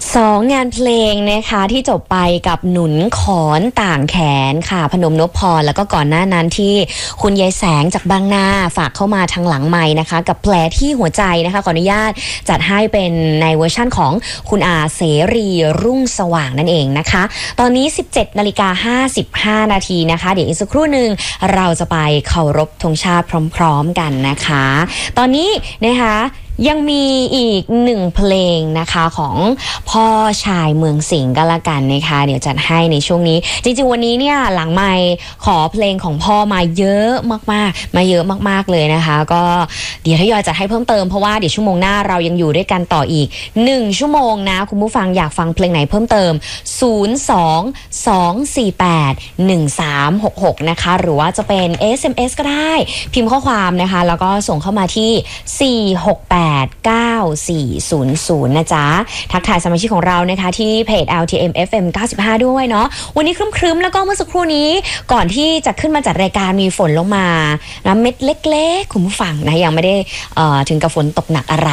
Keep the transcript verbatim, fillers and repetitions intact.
สองงานเพลงนะคะที่จบไปกับหนุนขอนต่างแขนค่ะพนมนพพรแล้วก็ก่อนหน้านั้นที่คุณยายแสงจากบางนาฝากเข้ามาทางหลังไมค์นะคะกับแผลที่หัวใจนะคะขออนุญาตจัดให้เป็นในเวอร์ชั่นของคุณอาเสรีรุ่งสว่างนั่นเองนะคะตอนนี้ สิบเจ็ดนาฬิกาห้าสิบห้า นาทีนะคะเดี๋ยวอีกสักครู่หนึ่งเราจะไปเคารพธงชาติพร้อมๆกันนะคะตอนนี้นะคะยังมีอีกหนึ่งเพลงนะคะของพ่อชายเมืองสิงห์ก็แล้วกันนะคะเดี๋ยวจัดให้ในช่วงนี้จริงๆวันนี้เนี่ยหลังไมค์ขอเพลงของพ่อมาเยอะมากๆมาเยอะมากๆเลยนะคะก็เดี๋ยวทยอยจัดให้เพิ่มเติมเพราะว่าเดี๋ยวชั่วโมงหน้าเรายังอยู่ด้วยกันต่ออีกหนึ่งชั่วโมงนะคุณผู้ฟังอยากฟังเพลงไหนเพิ่มเติมศูนย์ สอง สอง สี่ แปด หนึ่ง สาม หก หกนะคะหรือว่าจะเป็น เอส เอ็ม เอส ก็ได้พิมพ์ข้อความนะคะแล้วก็ส่งเข้ามาที่สี่ หก แปด เก้า สี่ ศูนย์ ศูนย์นะจ๊ะทักทายสมาชิกของเรานะคะที่เพจ แอล ที เอ็ม เอฟ เอ็ม เก้าสิบห้า ด้วยเนาะวันนี้ครึ้มๆแล้วก็เมื่อสักครู่นี้ก่อนที่จะขึ้นมาจัดรายการมีฝนลงมานะเม็ดเล็กๆคุณผู้ฟังนะยังไม่ได้เอ่อถึงกับฝนตกหนักอะไร